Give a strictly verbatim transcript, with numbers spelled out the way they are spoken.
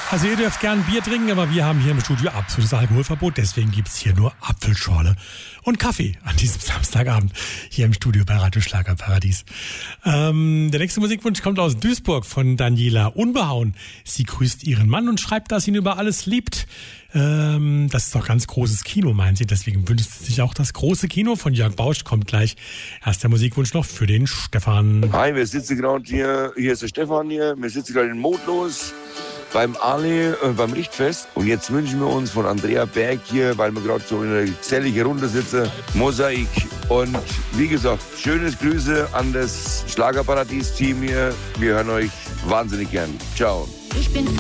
Also ihr dürft gern Bier trinken, aber wir haben hier im Studio absolutes Alkoholverbot. Deswegen gibt's hier nur Apfelschorle und Kaffee an diesem Samstagabend hier im Studio bei Radio Schlagerparadies. Ähm, der nächste Musikwunsch kommt aus Duisburg von Daniela Unbehauen. Sie grüßt ihren Mann und schreibt, dass sie ihn über alles liebt. Ähm, das ist doch ganz großes Kino, meint sie. Deswegen wünscht sie sich auch das große Kino von Jörg Bausch. Kommt gleich. Erst der Musikwunsch noch für den Stefan. Hi, wir sitzen gerade hier. Hier ist der Stefan hier. Wir sitzen gerade in Motlos beim Ale, äh, beim Richtfest. Und jetzt wünschen wir uns von Andrea Berg hier, weil wir gerade so in einer geselligen Runde sitzen, Mosaik. Und wie gesagt, schönes Grüße an das Schlagerparadies-Team hier. Wir hören euch wahnsinnig gern. Ciao. Ich bin